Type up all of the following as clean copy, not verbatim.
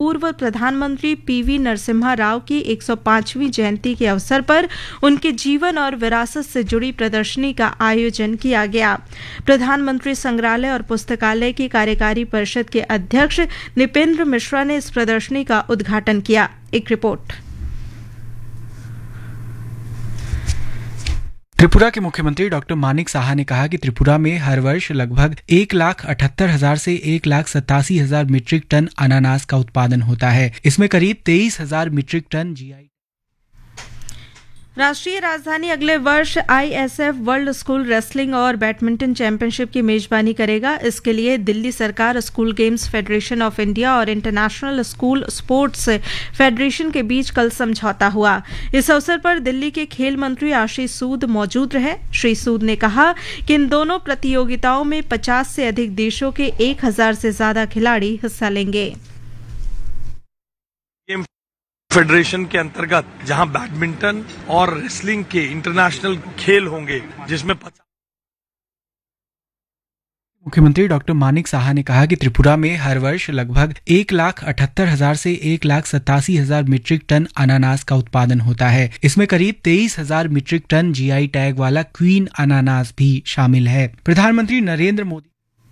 पूर्व प्रधानमंत्री पीवी नरसिम्हा राव की 105वीं जयंती के अवसर पर उनके जीवन और विरासत से जुड़ी प्रदर्शनी का आयोजन किया गया। प्रधानमंत्री संग्रहालय और पुस्तकालय की कार्यकारी परिषद के अध्यक्ष निपेंद्र मिश्रा ने इस प्रदर्शनी का उद्घाटन किया। एक रिपोर्ट। त्रिपुरा के मुख्यमंत्री डॉक्टर मानिक साहा ने कहा कि त्रिपुरा में हर वर्ष लगभग 1,78,000 से 1,87,000 मीट्रिक टन अनानास का उत्पादन होता है। इसमें करीब 23,000 मीट्रिक टन जीआई। राष्ट्रीय राजधानी अगले वर्ष आईएसएफ वर्ल्ड स्कूल रेसलिंग और बैडमिंटन चैंपियनशिप की मेजबानी करेगा। इसके लिए दिल्ली सरकार, school games federation of India और इंटरनेशनल स्कूल स्पोर्ट्स फेडरेशन के बीच कल समझौता हुआ। इस अवसर पर दिल्ली के खेल मंत्री आशीष सूद मौजूद रहे। श्री सूद ने कहा कि इन दोनों प्रतियोगिताओं में 50 से अधिक देशों के 1,000 से ज्यादा खिलाड़ी हिस्सा लेंगे। फेडरेशन के अंतर्गत जहां बैडमिंटन और रेसलिंग के इंटरनेशनल खेल होंगे, जिसमें मुख्यमंत्री डॉक्टर मानिक साहा ने कहा कि त्रिपुरा में हर वर्ष लगभग 1,78,000 से 1,87,000 मीट्रिक टन अनानास का उत्पादन होता है। इसमें करीब 23,000 मीट्रिक टन जीआई टैग वाला क्वीन अनानास भी शामिल है। प्रधानमंत्री नरेंद्र मोदी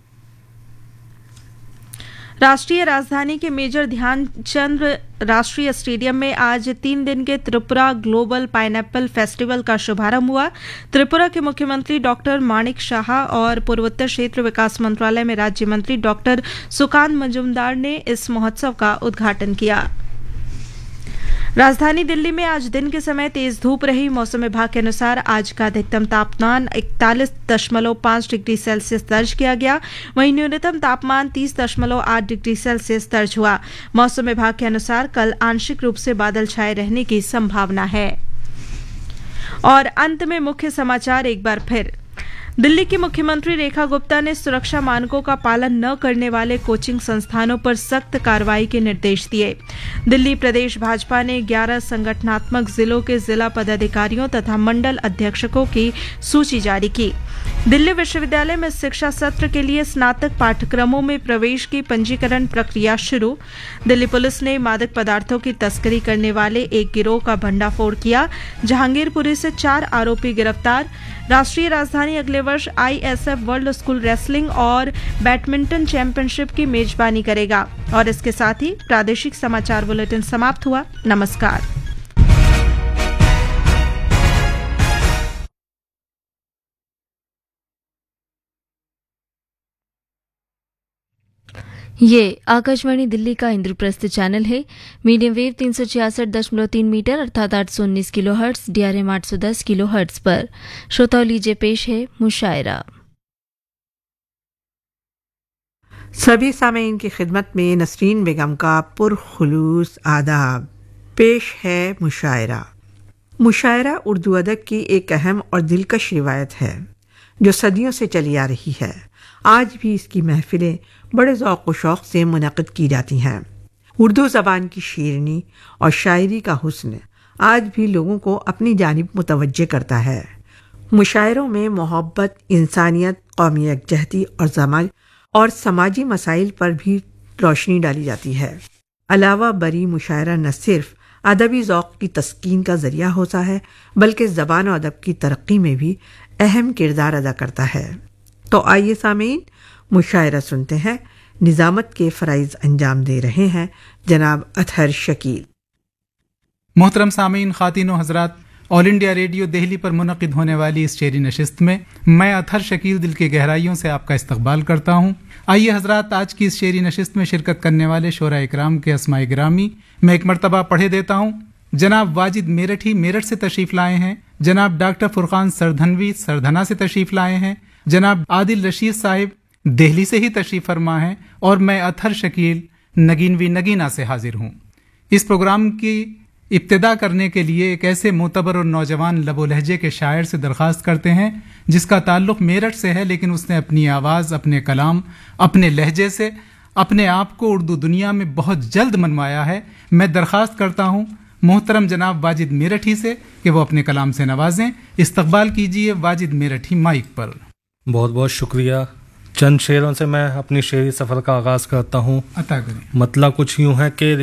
राष्ट्रीय राजधानी के मेजर ध्यानचंद राष्ट्रीय स्टेडियम में आज 3 दिन के त्रिपुरा ग्लोबल पाइनएप्पल फेस्टिवल का शुभारंभ हुआ। त्रिपुरा के मुख्यमंत्री डॉक्टर माणिक साहा और पूर्वोत्तर क्षेत्र विकास मंत्रालय में राज्य मंत्री डॉक्टर सुकांत मजूमदार ने इस महोत्सव का उद्घाटन किया। राजधानी दिल्ली में आज दिन के समय तेज धूप रही। मौसम विभाग के अनुसार आज का अधिकतम तापमान 41.5 डिग्री सेल्सियस दर्ज किया गया, वहीं न्यूनतम तापमान 30.8 डिग्री सेल्सियस दर्ज हुआ। मौसम विभाग के अनुसार कल आंशिक रूप से बादल छाए रहने की संभावना है। और अंत में मुख्य समाचार एक बार फिर। दिल्ली की मुख्यमंत्री रेखा गुप्ता ने सुरक्षा मानकों का पालन न करने वाले कोचिंग संस्थानों पर सख्त कार्रवाई के निर्देश दिए। दिल्ली प्रदेश भाजपा ने 11 संगठनात्मक जिलों के जिला पदाधिकारियों तथा मंडल अध्यक्षकों की सूची जारी की। दिल्ली विश्वविद्यालय में शिक्षा सत्र के लिए स्नातक पाठ्यक्रमों में प्रवेश की पंजीकरण प्रक्रिया शुरू। दिल्ली पुलिस ने मादक पदार्थों की तस्करी करने वाले एक गिरोह का भंडाफोड़ किया। जहांगीरपुरी से 4 आरोपी गिरफ्तार। राष्ट्रीय राजधानी अगले वर्ष आईएसएफ वर्ल्ड स्कूल रेसलिंग और बैडमिंटन चैंपियनशिप की मेजबानी करेगा। और इसके साथ ही प्रादेशिक समाचार बुलेटिन समाप्त हुआ। नमस्कार। ये आकाशवाणी दिल्ली का इंद्रप्रस्थ चैनल है। मीडियम वेव 366.3 मीटर अर्थात 819 किलोहर्ट्ज, डीआरएम 810 किलोहर्ट्ज पर। श्रोताओं, लीजिए पेश है मुशायरा। सभी सामीन की खिदमत में नसरीन बेगम का पुरखुलूस आदाब। पेश है मुशायरा। मुशायरा उर्दू अदब की एक अहम और दिलकश रिवायत है जो सदियों से चली आ रही है। आज भी इसकी महफिलें बड़े ज़ौक़ व शौक़ से मुनक़िद की जाती हैं। उर्दू ज़बान की शीरनी और शायरी का हुस्न आज भी लोगों को अपनी जानिब मुतवज्जे करता है। मुशायरों में मोहब्बत, इंसानियत, कौमी यकजहती और समाजी मसाइल पर भी रोशनी डाली जाती है। अलावा बरी मुशायरा न सिर्फ अदबी ज़ौक़ की तस्कीन का ज़रिया होता है बल्कि ज़बान और अदब की तरक्की में भी अहम किरदार अदा करता है। तो आइए सामीन, मुशायरा सुनते हैं। निज़ामत के फ़राइज़ अंजाम दे रहे हैं जनाब अतहर शकील। मोहतरम सामीन, ख़ातिन व हज़रात, ऑल इंडिया रेडियो दिल्ली पर मुनक़िद होने वाली इस शेरी नशिस्त में मैं अतहर शकील दिल की गहराइयों से आपका इस्तकबाल करता हूँ। आइए हज़रात, आज की इस शेरी नशिस्त में शिरकत करने वाले शोरा इकराम के अस्माए गिरामी मैं एक मरतबा पढ़े देता हूँ। जनाब वाजिद मेरठी मेरठ से तशरीफ़ लाए हैं। जनाब डॉक्टर फुरकान सरधनवी सरधना से तशरीफ़ लाए हैं। जनाब आदिल रशीद साहिब दिल्ली से ही तशरीफ़ फरमा है। और मैं अतहर शकील नगीनवी नगीना से हाजिर हूँ। इस प्रोग्राम की इब्तिदा करने के लिए एक ऐसे मोतबर और नौजवान लबो लहजे के शायर से दरख्वास्त करते हैं जिसका ताल्लुक़ मेरठ से है, लेकिन उसने अपनी आवाज़, अपने कलाम, अपने लहजे से अपने आप को उर्दू दुनिया में बहुत जल्द मनवाया है। मैं दरख्वास्त करता हूँ मोहतरम जनाब वाजिद मेरठी से कि वो अपने कलाम से नवाजें। इस्तकबाल कीजिए वाजिद मेरठी माइक पर। बहुत बहुत शुक्रिया। चंद शेरों से मैं अपनी शेरी सफ़र का आगाज़ करता हूँ। अता करें। मतलब कुछ यूँ है कि